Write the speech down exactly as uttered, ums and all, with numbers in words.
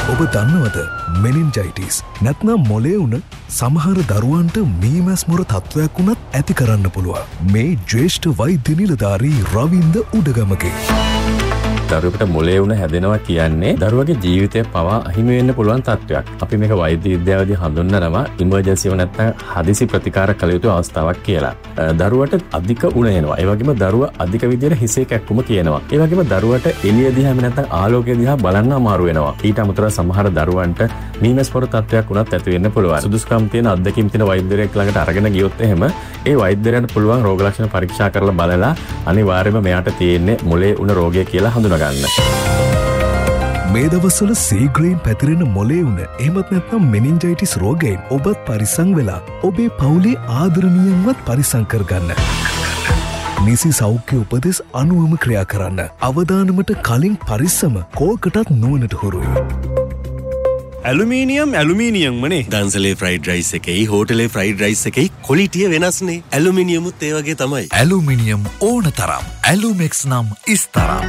ඔබ දන්නවද මෙනින්ජයිටිස් නැත්නම් මොලේ උන සමහර දරුවන්ට මීමැස් මොර තත්ත්වයක් වුණත් ඇති කරන්න පුළුවන්. මේ ජ්‍යෙෂ්ඨ වෛද්‍ය නිලධාරී රවින්ද උඩගමගේ. දරුවෙකුට මොලේ උණ හැදෙනවා කියන්නේ දරුවගේ ජීවිතය පවා අහිමි වෙන්න පුළුවන් තත්ත්වයක්. අපි මේක වෛද්‍ය විද්‍යාවේදී හඳුන්වනවා ඉමර්ජන්සි නැත්නම් හදිසි ප්‍රතිකාර කළ යුතු අවස්ථාවක් කියලා. දරුවට අධික උණ එනවා. ඒ වගේම දරුවා අධික විදියට හිසේ කැක්කුම කියනවා. ඒ වගේම දරුවට එළිය දිහා නැත්නම් ආලෝකය දිහා බලන්න අමාරු වෙනවා. ඊට අමතරව සමහර දරුවන්ට මීමැස් පොර තත්ත්වයක් වුණත් ඇති වෙන්න පුළුවන්. සුදුසුකම් තියෙන අත්දැකීම් තියෙන වෛද්‍යවරයෙක් ළඟට අරගෙන ගියොත් එහෙම ඒ වෛද්‍යරයන්ට පුළුවන් රෝග ලක්ෂණ පරීක්ෂා කරලා බලලා අනිවාර්යයෙන්ම මෙයාට තියෙන්නේ මොලේ උණ රෝගය කියලා හඳුනා ගන්න. මේ දවස්වල සීග්‍රයෙන් පැතිරෙන මොලේ උණ එහෙමත් නැත්නම් මෙනින්ජයිටිස් රෝගයෙන් ඔබත් පරිස්සම් වෙලා ඔබේ පවුලේ ආදරණීයන්වත් පරිස්සම් කරගන්න. නිසි සෞඛ්‍ය උපදෙස් අනුවම ක්‍රියා කරන්න. අවදානමට කලින් පරිස්සම කෝකටත් නුවණට හුරුයි. Aluminium aluminium මනේ. දන්සලේ ෆ්‍රයිඩ් රයිස් එකයි හෝටලේ ෆ්‍රයිඩ් රයිස් එකයි ක්වොලිටිය වෙනස්නේ. ඇලුමිනියමුත් ඒ වගේ තමයි. ඇලුමිනියම් ඕන තරම්. ඇලුමෙක්ස් නම් ඉස්තරම්.